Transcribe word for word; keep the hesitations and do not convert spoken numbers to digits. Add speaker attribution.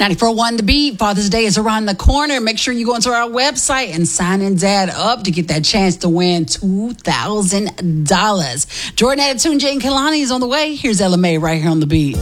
Speaker 1: ninety-four point one The Beat. Father's Day is around the corner. Make sure you go into our website and sign in Dad up to get that chance to win two thousand dollars. Jordan Attitude, Jay and Kalani is on the way. Here's Ella May right here on The Beat.